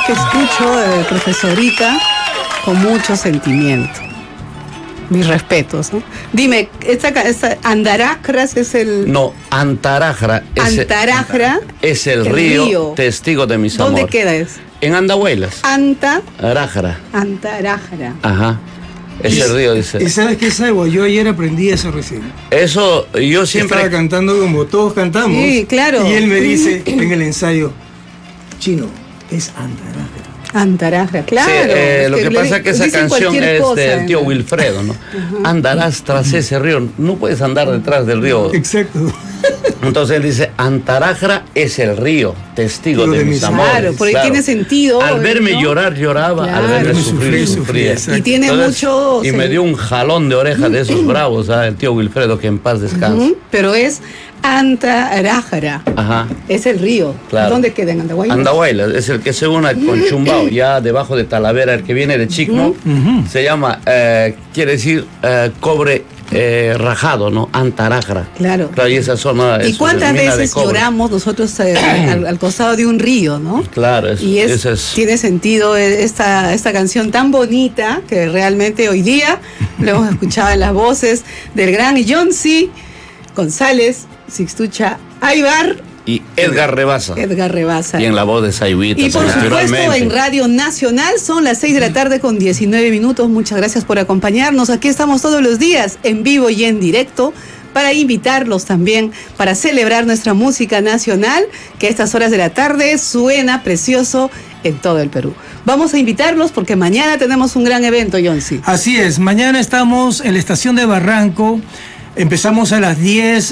que escucho, profesorita, con mucho sentimiento. Mis respetos, ¿no? Dime, esta Andarajras es el... No, Antarajra. Antarajra es el río testigo de mis amores. ¿Dónde queda eso? En Andahuaylas. Antarajra. Ajá. Es el río, dice. ¿Y sabes qué es agua? Yo ayer aprendí eso recién. Eso, yo siempre... Estaba cantando como todos cantamos. Sí, claro. Y él me dice en el ensayo, Chino, es Antarajra. Antarajra, claro. Sí, lo que pasa es que esa canción es del tío Wilfredo, ¿no? Andarás tras ese río, no puedes andar detrás del río. Exacto. Entonces él dice, Antarajra es el río, testigo de mis amores. Claro, porque tiene sentido. Al verme llorar, lloraba, claro. al verme sufrir, sufría. Y tiene mucho... Y me dio un jalón de oreja de esos bravos, el tío Wilfredo, que en paz descanse. Pero es Antarajra. Ajá. Es el río. Claro. ¿Dónde queda en Andahuaylas? Andahuaylas es el que se une con Chumbao, ya debajo de Talavera, el que viene de Chicno. Se llama, quiere decir cobre rajado, ¿no? Antarajra. Claro. Y esa zona. ¿Y cuántas veces lloramos nosotros al costado de un río, no? Claro, y tiene sentido esta canción tan bonita que realmente hoy día lo hemos escuchado en las voces del gran Yonsi González, Sixtucha Aybar y Edgar Rebasa. Y en la voz de Sayhuita. Y por supuesto en Radio Nacional son las 6:19 p.m. Muchas gracias por acompañarnos. Aquí estamos todos los días en vivo y en directo para invitarlos también para celebrar nuestra música nacional que a estas horas de la tarde suena precioso en todo el Perú. Vamos a invitarlos porque mañana tenemos un gran evento, Yonsi. Así es, mañana estamos en la estación de Barranco. Empezamos a las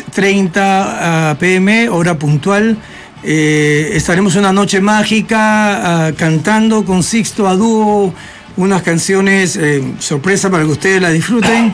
10:30 p.m., hora puntual. Estaremos una noche mágica cantando con Sixto a dúo unas canciones sorpresa para que ustedes la disfruten.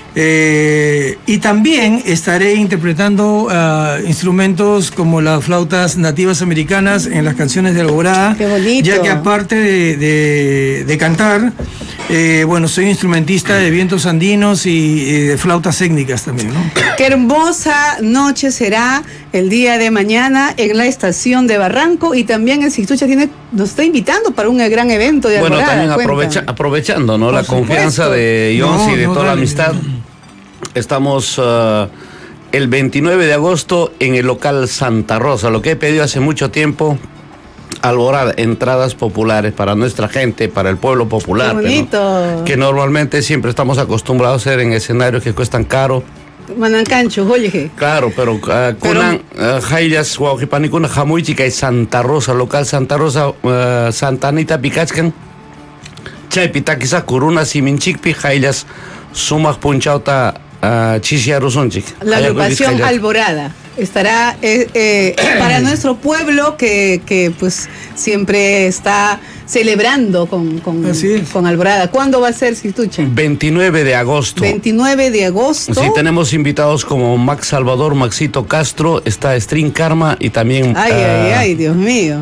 Y también estaré interpretando instrumentos como las flautas nativas americanas en las canciones de Alborada. ¡Qué bonito! Ya que aparte de cantar, bueno, soy instrumentista de vientos andinos y de flautas étnicas también, ¿no? Qué hermosa noche será el día de mañana en la estación de Barranco, y también el Sixtucha nos está invitando para un gran evento de Alborada. Bueno, también aprovechando, ¿no? La confianza de Yonsi y de toda la amistad. Estamos el 29 de agosto en el local Santa Rosa. Lo que he pedido hace mucho tiempo, Alborada, entradas populares para nuestra gente, para el pueblo popular. Qué bonito. ¿No? Que normalmente siempre estamos acostumbrados a ser en escenarios que cuestan caro. Manancancho, oye. Claro, pero kunan hayas huajipanikuna jamuichica y Santa Rosa, local Santa Rosa, Santa Anita Picachcan. Chaypita quizás curuna siminchikpi hayas sumak punchauta Chisia Rusunchik. La agrupación Alborada estará para nuestro pueblo que pues siempre está celebrando con Alborada. ¿Cuándo va a ser, Sixtucha? 29 de agosto. 29 de agosto. Sí, tenemos invitados como Max Salvador, Maxito Castro, está String Karma y también... Ay, Dios mío.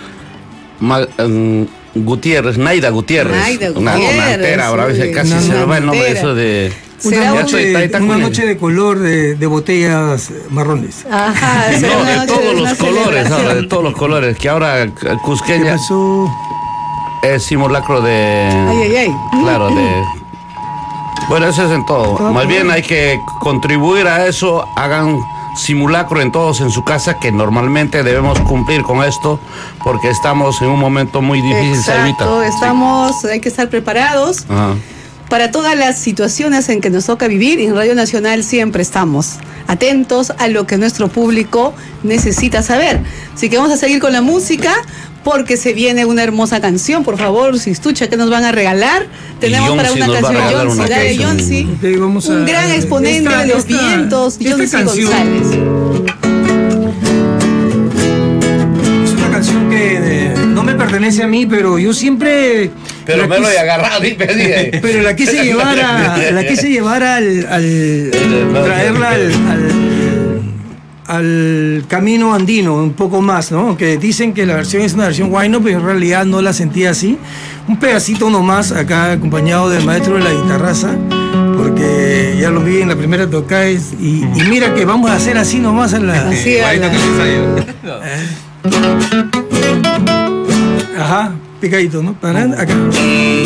Gutiérrez, Naida Gutiérrez. Una donantera, ahora casi se me va el nombre de eso de... Una noche de color de botellas marrones. Ajá, no, de todos los colores, ahora, de todos los colores, que ahora Cusqueña es simulacro de... Claro, de... Bueno, eso es en todo. Más bien hay que contribuir a eso, hagan simulacro en todos en su casa, que normalmente debemos cumplir con esto, porque estamos en un momento muy difícil. Exacto, hay que estar preparados. Ajá. Para todas las situaciones en que nos toca vivir. En Radio Nacional siempre estamos atentos a lo que nuestro público necesita saber. Así que vamos a seguir con la música, porque se viene una hermosa canción. Por favor, Sixtucha, ¿qué nos van a regalar? Tenemos para una canción Yonsi, un gran exponente de los vientos, Yonsi González. Es una canción que no me pertenece a mí, pero yo siempre... Pero me lo he agarrado y pedí. Pero la quise llevar traerla al camino andino, un poco más, ¿no? Que dicen que la versión es una versión huayno, pero en realidad no la sentía así. Un pedacito nomás, acá acompañado del maestro de la guitarraza, porque ya lo vi en la primera tocada y mira que vamos a hacer así nomás en la... Así Ajá. Picadito, ¿no? Para acá.